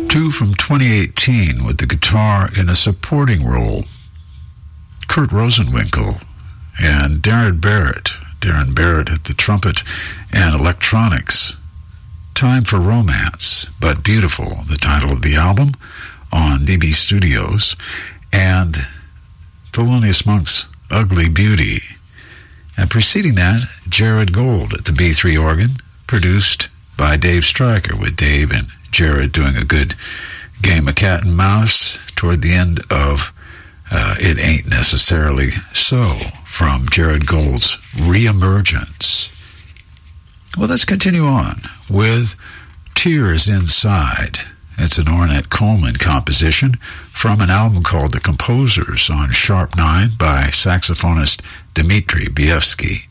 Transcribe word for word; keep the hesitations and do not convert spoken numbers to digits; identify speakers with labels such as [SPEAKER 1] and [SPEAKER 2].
[SPEAKER 1] Two from twenty eighteen with the guitar in a supporting role. Kurt Rosenwinkel and Darren Barrett. Darren Barrett at the trumpet and electronics. Time for Romance, But Beautiful, the title of the album on D B Studios. And Thelonious Monk's Ugly Beauty. And preceding that, Jared Gold at the B three organ, produced by Dave Stryker, with Dave and Jared doing a good game of cat and mouse toward the end of uh, It Ain't Necessarily So, from Jared Gold's Reemergence. Well, let's continue on with Tears Inside. It's an Ornette Coleman composition from an album called The Composers on Sharp Nine by saxophonist Dmitri Bievsky.